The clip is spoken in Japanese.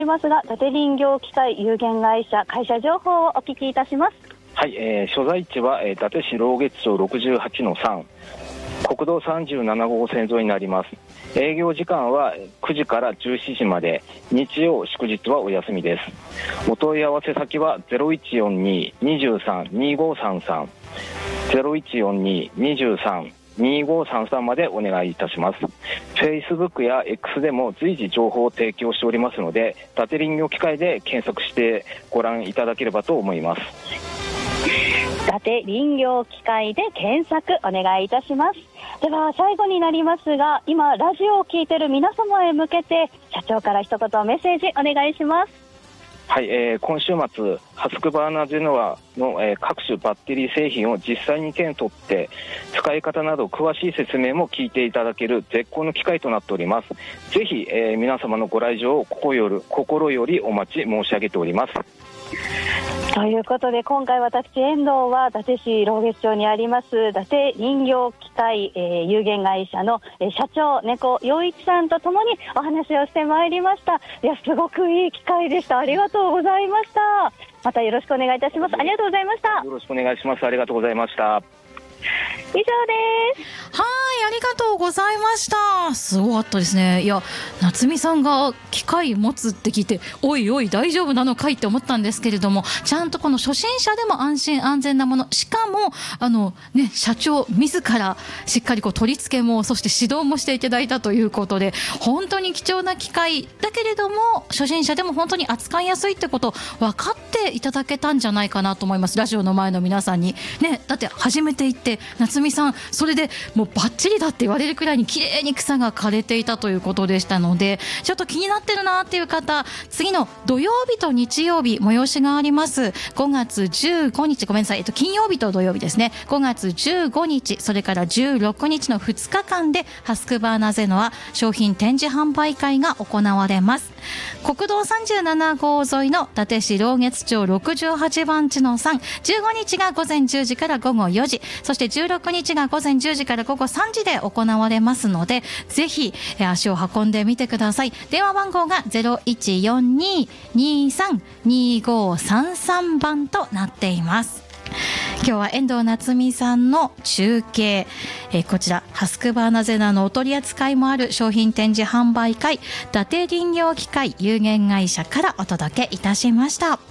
ますが、伊達林業機械有限会社会社情報をお聞きいたします。 はい、所在地は、伊達市老月町68-3、国道37号線沿いになります。営業時間は9時から17時まで、日曜祝日はお休みです。お問い合わせ先は 0142-23-2533 0142-23-2533までお願いいたします。 Facebook や X でも随時情報を提供しておりますので、伊達林業機械で検索してご覧いただければと思います。 伊達林業機械で検索お願いいたします。では最後になりますが、今ラジオを聞いている皆様へ向けて社長から一言メッセージお願いします。 はい、今週末ハスクバーナゼノアの、各種バッテリー製品を実際に手に取って使い方など詳しい説明も聞いていただける絶好の機会となっております。ぜひ、皆様のご来場を心よりお待ち申し上げております。 ということで今回私遠藤は伊達市老月町にあります伊達林業機械、有限会社の、社長猫陽一さんとともにお話をしてまいりました。いやすごくいい機会でした。ありがとうございました。またよろしくお願いいたします。ありがとうございました。 よろしくお願いします。ありがとうございました。 以上です。 はい、ありがとうございました。すごかったですね。いや、夏美さんが機械持つって聞いて、おいおい大丈夫なのかいって思ったんですけれども、ちゃんとこの初心者でも安心安全なもの、しかも社長自らしっかり取り付けもそして指導もしていただいたということで、本当に貴重な機械だけれども初心者でも本当に扱いやすいってこと分かっていただけたんじゃないかなと思います。ラジオの前の皆さんにね、だって初めて行って夏美さんそれでもうバッチリだって言われるくらいに綺麗に草が枯れていたということでしたので、ちょっと気になってるなっていう方、次の土曜日と日曜日催しがあります。5月15日ごめんなさい、金曜日と土曜日ですね。5月15日それから16日の2日間でハスクバーナゼノア商品展示販売会が行われます。国道37号沿いの伊達市老月町68番地の3、15日が午前10時から午後4時、そして16日が午前10時から午後3時で行われますので、ぜひ足を運んでみてください。電話番号が 0142-23-2533 番となっています。今日は遠藤夏美さんの中継、こちらハスクバーナゼナのお取り扱いもある商品展示販売会伊達林業機械有限会社からお届けいたしました。